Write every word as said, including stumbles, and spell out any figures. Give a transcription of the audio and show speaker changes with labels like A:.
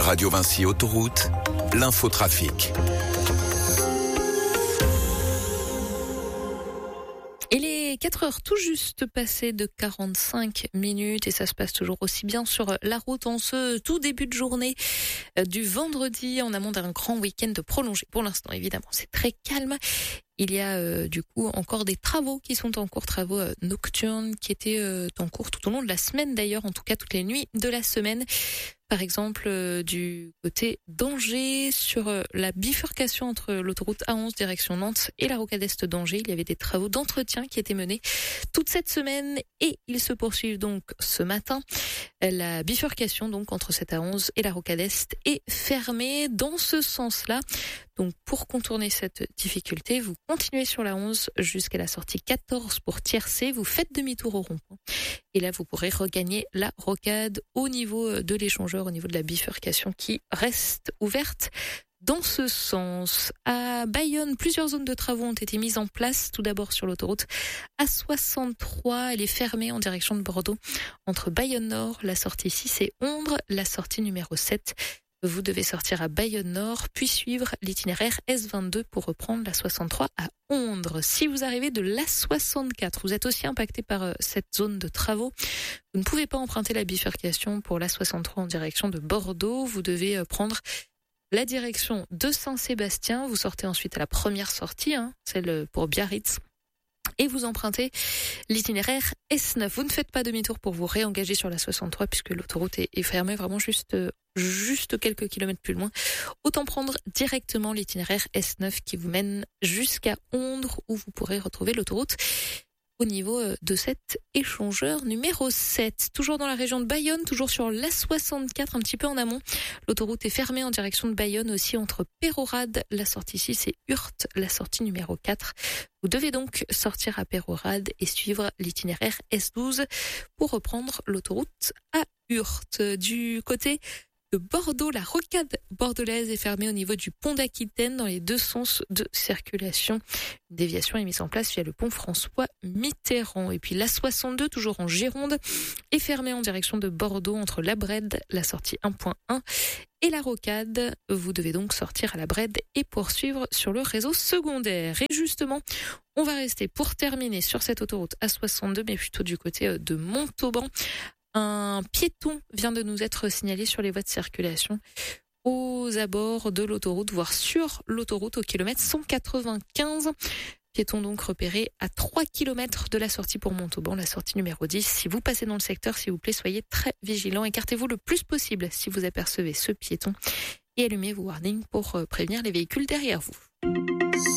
A: Radio Vinci Autoroute, l'infotrafic.
B: Il est quatre heures tout juste passées de quarante-cinq minutes et ça se passe toujours aussi bien sur la route en ce tout début de journée du vendredi en amont d'un grand week-end prolongé. Pour l'instant, évidemment, c'est très calme. Il y a euh, du coup encore des travaux qui sont en cours, travaux euh, nocturnes qui étaient euh, en cours tout au long de la semaine d'ailleurs, en tout cas toutes les nuits de la semaine. Par exemple, euh, du côté d'Angers, sur euh, la bifurcation entre l'autoroute A onze direction Nantes et la rocade est d'Angers, il y avait des travaux d'entretien qui étaient menés toute cette semaine et ils se poursuivent donc ce matin. La bifurcation donc entre cette A onze et la rocade est est fermée dans ce sens-là. Donc pour contourner cette difficulté, vous continuez sur la onze jusqu'à la sortie quatorze pour Tiercé, vous faites demi-tour au rond-point. Et là, vous pourrez regagner la rocade au niveau de l'échangeur, au niveau de la bifurcation qui reste ouverte dans ce sens. À Bayonne, plusieurs zones de travaux ont été mises en place. Tout d'abord sur l'autoroute A soixante-trois, elle est fermée en direction de Bordeaux. Entre Bayonne-Nord, la sortie six et Ondres, la sortie numéro sept. Vous devez sortir à Bayonne-Nord, puis suivre l'itinéraire S vingt-deux pour reprendre la soixante-trois à Ondres. Si vous arrivez de l'A soixante-quatre, vous êtes aussi impacté par cette zone de travaux. Vous ne pouvez pas emprunter la bifurcation pour l'A soixante-trois en direction de Bordeaux. Vous devez prendre la direction de Saint-Sébastien. Vous sortez ensuite à la première sortie, hein, celle pour Biarritz. Et vous empruntez l'itinéraire S neuf. Vous ne faites pas demi-tour pour vous réengager sur la soixante-trois puisque l'autoroute est, est fermée vraiment juste, juste quelques kilomètres plus loin. Autant prendre directement l'itinéraire S neuf qui vous mène jusqu'à Ondres où vous pourrez retrouver l'autoroute au niveau de cet échangeur numéro sept. Toujours dans la région de Bayonne, toujours sur l'A soixante-quatre, un petit peu en amont. L'autoroute est fermée en direction de Bayonne aussi entre Pérorade, la sortie six et Hurth, la sortie numéro quatre. Vous devez donc sortir à Pérorade et suivre l'itinéraire S douze pour reprendre l'autoroute à Hurth. Du côté de Bordeaux, la rocade bordelaise est fermée au niveau du pont d'Aquitaine dans les deux sens de circulation. Une déviation est mise en place via le pont François Mitterrand. Et puis l'A soixante-deux, toujours en Gironde, est fermée en direction de Bordeaux entre la Brède, la sortie un point un et la rocade. Vous devez donc sortir à la Brède et poursuivre sur le réseau secondaire. Et justement, on va rester pour terminer sur cette autoroute A soixante-deux, mais plutôt du côté de Montauban. Un piéton vient de nous être signalé sur les voies de circulation aux abords de l'autoroute, voire sur l'autoroute au kilomètre cent quatre-vingt-quinze. Piéton donc repéré à trois kilomètres de la sortie pour Montauban, la sortie numéro dix. Si vous passez dans le secteur, s'il vous plaît, soyez très vigilants. Écartez-vous le plus possible si vous apercevez ce piéton et allumez vos warnings pour prévenir les véhicules derrière vous.